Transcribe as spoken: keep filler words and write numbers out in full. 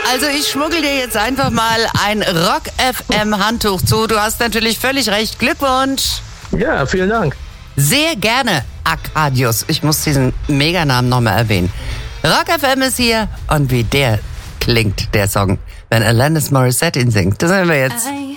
Also ich schmuggel dir jetzt einfach mal ein Rock F M Handtuch zu. Du hast natürlich völlig recht. Glückwunsch. Ja, vielen Dank. Sehr gerne, Arcadius. Ich muss diesen Meganamen nochmal erwähnen. Rock F M ist hier und wie der klingt, der Song, wenn Alanis Morissette ihn singt. Das hören wir jetzt.